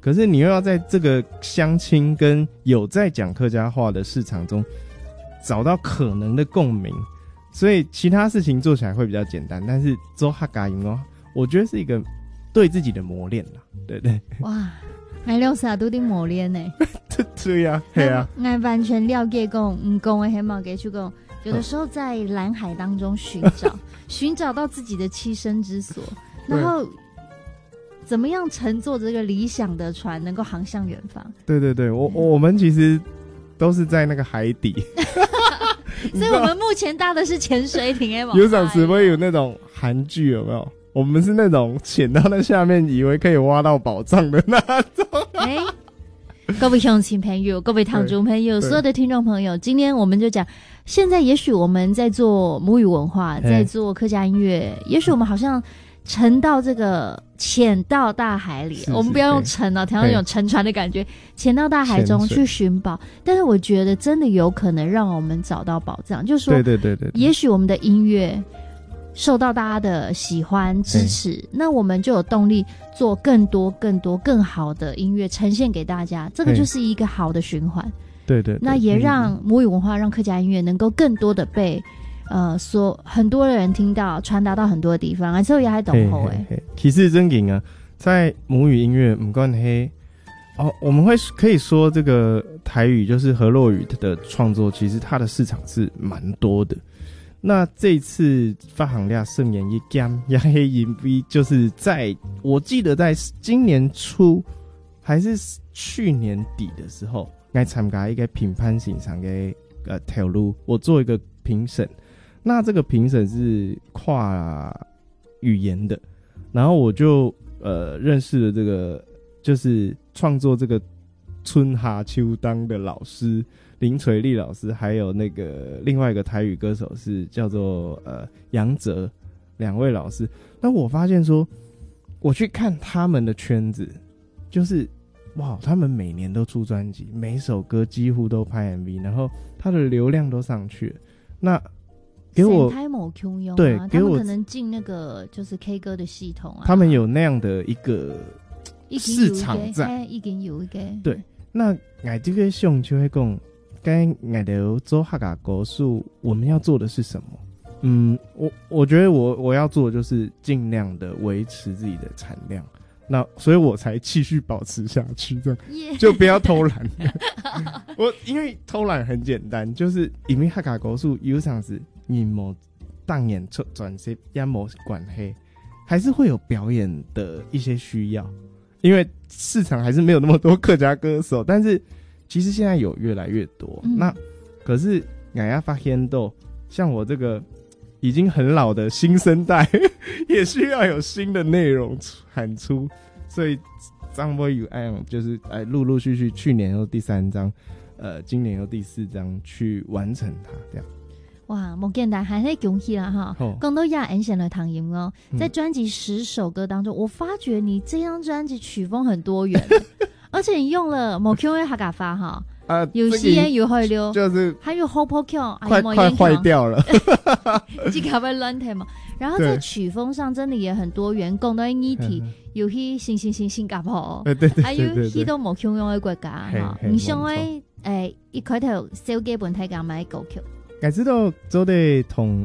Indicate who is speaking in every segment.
Speaker 1: 可是你又要在这个乡亲跟有在讲客家话的市场中找到可能的共鸣，所以其他事情做起来会比较简单，但是做客家音哦，我觉得是一个对自己的磨练啦，对对。
Speaker 2: 哇，俺了啥都得磨练呢。
Speaker 1: 对呀，对呀，
Speaker 2: 俺完全了解讲，讲的黑毛给去讲，有的时候在蓝海当中寻找到自己的栖身之所，然后怎么样乘坐这个理想的船能够航向远方。对对对，
Speaker 1: 我们其实都是在那个海底
Speaker 2: 所以我们目前搭的是潜水艇。
Speaker 1: 有场时会有那种韩剧有没有？我们是那种潜到那下面以为可以挖到宝藏的那种。
Speaker 2: 各位乡亲朋友，各位听众朋友，所有的听众朋友，今天我们就讲，现在也许我们在做母语文化，在做客家音乐，也许我们好像沉到这个潜到大海里，我们不要用沉啊，调到有沉船的感觉，潜到大海中去寻宝。但是我觉得真的有可能让我们找到宝藏，就是说，对，也许我们的音乐受到大家的喜欢支持，那我们就有动力做更多更好的音乐呈现给大家，这个就是一个好的循环。对，那也让母语文化，让客家音乐能够更多的被很多的人听到，传达到很多的地方，而且也还懂后
Speaker 1: 其实真紧啊，在母语音乐不管黑我们可以说这个台语就是河洛语的创作，其实它的市场是蛮多的。那这一次发行量盛演一减也黑银币，就是我记得在今年初还是去年底的时候，来参加一个评判欣赏的条路，我做一个评审。那这个评审是跨语言的，然后我就认识了这个就是创作这个春夏秋冬的老师林垂丽老师，还有那个另外一个台语歌手是叫做杨哲，两位老师。那我发现说，我去看他们的圈子，就是哇，他们每年都出专辑，每首歌几乎都拍 MV， 然后他的流量都上去了。那给我
Speaker 2: 对，他们可能进那个就是 K 歌的系统啊，
Speaker 1: 他们有那样的一个市场在，
Speaker 2: 已经有一个
Speaker 1: 对。那我这个想就会讲，跟我的做客家歌数，我们要做的是什么？我觉得我要做的就是尽量的维持自己的产量。那所以我才继续保持下去，这样就不要偷懒。因为偷懒很简单，就是因为客家歌数有场是你没当演出转接也没关系，还是会有表演的一些需要。因为市场还是没有那么多客家歌手，但是其实现在有越来越多。那可是俺要发现到，像我这个已经很老的新生代，也需要有新的内容喊出。所以张波有爱就是陆陆续续，去年又第3张，今年又第4张去完成它，这样。
Speaker 2: 哇，莫简单，还是恭喜啦哈！讲到亚恩贤的唐音哦，在专辑10首歌当中，我发觉你这张专辑曲风很多元，而且你用了某 Q A 哈嘎发哈，有些有会溜，就是还有 Hopo Q，
Speaker 1: 快坏掉了，
Speaker 2: 这个会乱听嘛。然后在曲风上真的也很多元，讲到议题有些新加坡，还有许多某 Q 用的国家哈，你像一开头小基本睇讲买歌曲。
Speaker 1: 我知道做的同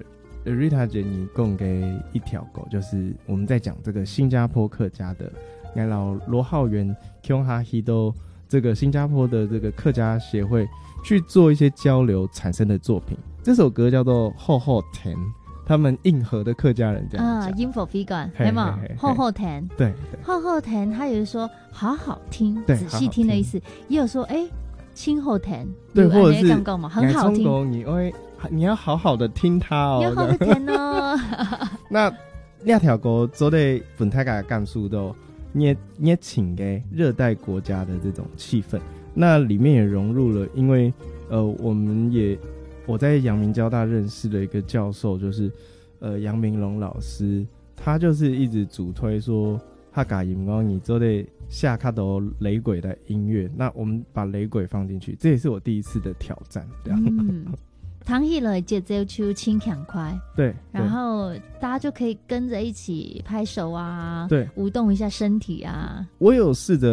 Speaker 1: Rita 姐你讲给一条狗，就是我们在讲这个新加坡客家的，我老罗浩源 Kyung Ha Hido 这个新加坡的这个客家协会去做一些交流产生的作品。这首歌叫做厚厚田，他们硬核的客家人这样讲
Speaker 2: 音符飞管对吗？厚厚田，对，厚厚田，他有说好好听，仔细听的意思，也有说清后谈，
Speaker 1: 对，或者是
Speaker 2: 很好听，
Speaker 1: 你要好好的听它哦，
Speaker 2: 要好好听哦。
Speaker 1: 那两条歌做的本台的感受都捏请给热带国家的这种气氛，那里面也融入了，因为我在阳明交大认识的一个教授，就是杨明龙老师，他就是一直主推说客家音乐你做的下卡多雷鬼的音乐，那我们把雷鬼放进去，这也是我第一次的挑战。这样，
Speaker 2: 唐戏了节奏就轻强快，
Speaker 1: 对，
Speaker 2: 然后大家就可以跟着一起拍手啊，
Speaker 1: 对，
Speaker 2: 舞动一下身体啊。
Speaker 1: 我有试着